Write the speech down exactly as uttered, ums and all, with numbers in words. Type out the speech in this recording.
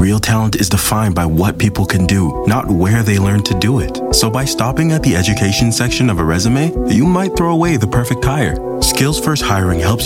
real talent is defined by what people can do, not where they learn to do it. So by stopping at the education section of a resume, you might throw away the perfect hire. Skills First Hiring helps